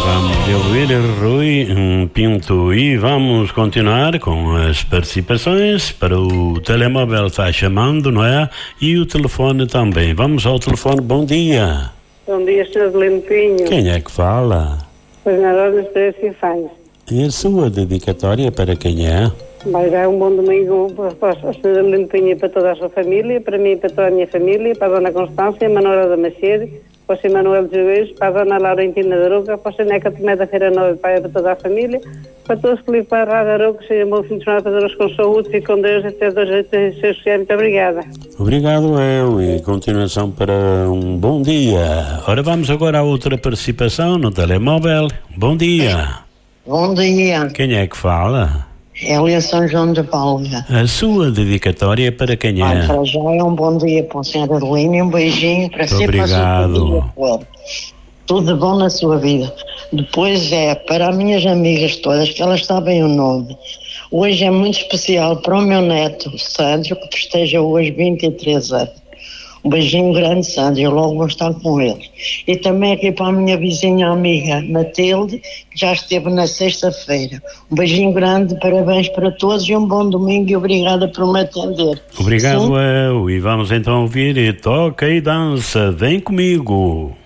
Acabamos de ouvir Rui Pinto e vamos continuar com as participações. Para o telemóvel está chamando, não é? E o telefone também. Vamos ao telefone. Bom dia. Bom dia, Sr. Limpinho. Quem é que fala? Pois na hora dos 3 infâncias. E a sua dedicatória para quem é? Vai dar um bom domingo para o Sr. Limpinho e para toda a sua família, para mim e para toda a minha família, para a Dona Constância, a Manuela da Machede, para o Sr. Manuel de Juiz, para a Dona Laurentina da Aruca, para o Sr. Neca Tomé da Feira Nova, para toda a família, para todos que ligam para a Rádio Aruca, seja um bom fim de semana para todos com saúde e com Deus até 2 Muito obrigada. Obrigado eu e continuação para um bom dia. Ora vamos agora a outra participação no telemóvel. Bom dia. Bom dia. Quem é que fala? Hélia São João de Palga. A sua dedicatória para quem é? Para já é um bom dia para o Sr. Adelino e um beijinho para si. Obrigado. Tudo de bom na sua vida. Depois é para as minhas amigas todas, que elas sabem o nome. Hoje é muito especial para o meu neto, Sandro, que festeja hoje 23 anos. Um beijinho grande, Sandro, eu logo vou estar com ele. E também aqui para a minha vizinha amiga Matilde, que já esteve na sexta-feira. Um beijinho grande, parabéns para todos e um bom domingo e obrigada por me atender. Obrigado eu, e vamos então ouvir e Toca e Dança, vem comigo.